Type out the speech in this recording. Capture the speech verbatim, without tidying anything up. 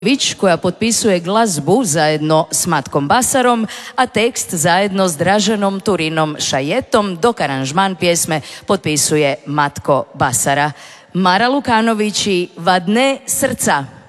Vić koja potpisuje glazbu zajedno s Matkom Basarom, a tekst zajedno s Draženom Turinom Šajetom, dok aranžman pjesme potpisuje Matko Basara. Mara Lukanović i Vadne srca.